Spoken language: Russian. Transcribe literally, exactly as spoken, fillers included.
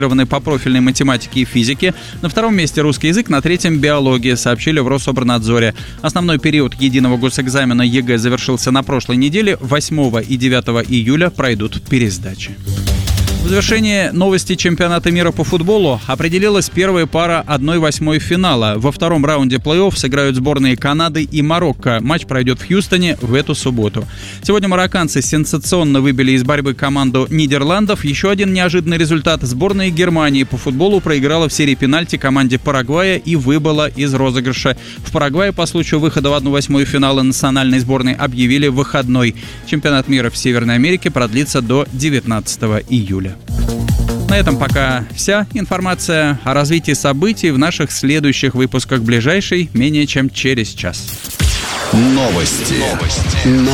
по профильной математике и физике. На втором месте русский язык, на третьем биология, сообщили в Рособорнадзоре. Основной период единого госэкзамена ЕГЭ завершился на прошлой неделе. восьмого и девятого июля пройдут пересдачи. В завершении новости чемпионата мира по футболу определилась первая пара одна восьмая финала. Во втором раунде плей-офф сыграют сборные Канады и Марокко. Матч пройдет в Хьюстоне в эту субботу. Сегодня марокканцы сенсационно выбили из борьбы команду Нидерландов. Еще один неожиданный результат. Сборная Германии по футболу проиграла в серии пенальти команде Парагвая и выбыла из розыгрыша. В Парагвае по случаю выхода в одна восьмая финала национальной сборной объявили выходной. Чемпионат мира в Северной Америке продлится до девятнадцатого июля. На этом пока вся информация о развитии событий в наших следующих выпусках, ближайшей менее чем через час. Новости. Новости.